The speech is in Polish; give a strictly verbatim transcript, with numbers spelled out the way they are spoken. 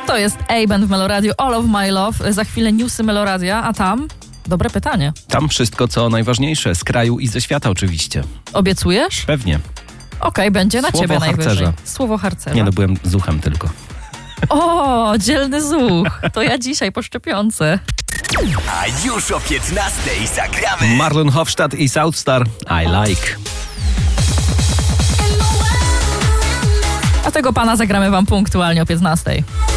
To jest A-Band w Meloradiu, All of My Love. Za chwilę newsy Meloradia, a tam? Dobre pytanie. Tam wszystko, co najważniejsze, z kraju i ze świata oczywiście. Obiecujesz? Pewnie. Okej, okay, będzie na Słowo ciebie harcerza. najwyżej. Słowo harcerza. Nie no, byłem zuchem tylko. O, dzielny zuch. To ja dzisiaj po szczepionce. A już o piętnastej zagramy. Marlon Hofstadt i Southstar, I Like. A tego pana zagramy wam punktualnie o piętnastej.